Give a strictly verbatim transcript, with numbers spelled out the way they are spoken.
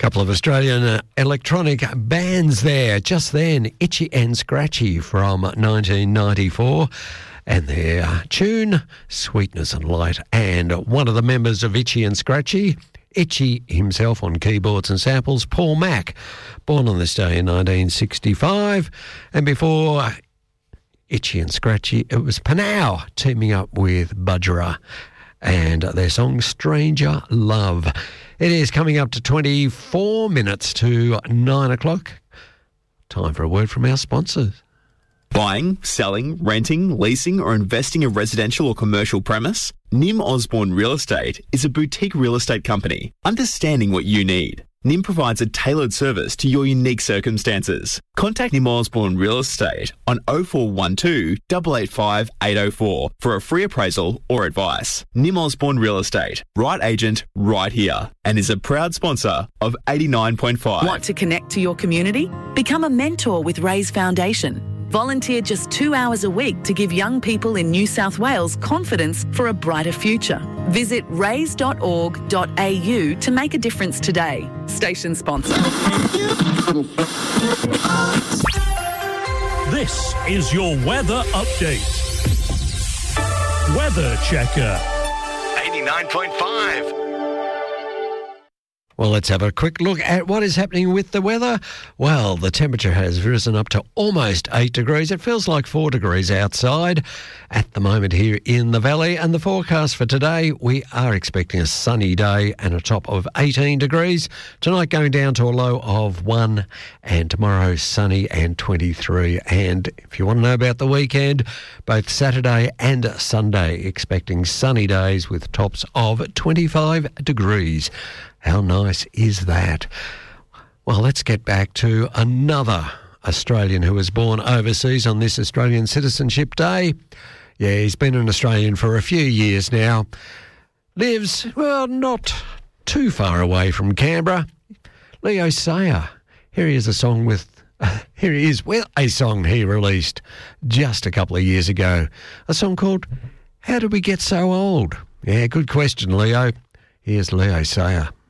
Couple of Australian uh, electronic bands there. Just then, Itchy and Scratchy from nineteen ninety-four. And their uh, tune, Sweetness and Light. And one of the members of Itchy and Scratchy, Itchy himself on keyboards and samples, Paul Mack, born on this day in nineteen sixty-five. And before Itchy and Scratchy, it was Panau teaming up with Budgerah and their song Stranger Love. It is coming up to twenty-four minutes to nine o'clock. Time for a word from our sponsors. Buying, selling, renting, leasing or investing a residential or commercial premise? Nim Osborne Real Estate is a boutique real estate company, understanding what you need. Nim provides a tailored service to your unique circumstances. Contact Nim Osborne Real Estate on oh four one two, eight eight five, eight oh four for a free appraisal or advice. Nim Osborne Real Estate, right agent, right here, and is a proud sponsor of eighty-nine point five. Want to connect to your community? Become a mentor with Raise Foundation. Volunteer just two hours a week to give young people in New South Wales confidence for a brighter future. Visit raise dot org dot a u to make a difference today. Station sponsor. This is your weather update. Weather Checker. eighty-nine point five. Well, let's have a quick look at what is happening with the weather. Well, the temperature has risen up to almost eight degrees. It feels like four degrees outside at the moment here in the valley. And the forecast for today, we are expecting a sunny day and a top of eighteen degrees. Tonight going down to a low of one, and tomorrow sunny and twenty-three. And if you want to know about the weekend, both Saturday and Sunday expecting sunny days with tops of twenty-five degrees. How nice is that? Well, let's get back to another Australian who was born overseas on this Australian Citizenship Day. Yeah, he's been an Australian for a few years now. Lives, well, not too far away from Canberra. Leo Sayer. Here he is a song with... Uh, here he is with a song he released just a couple of years ago. A song called How Did We Get So Old? Yeah, good question, Leo. Here's Leo Sayer.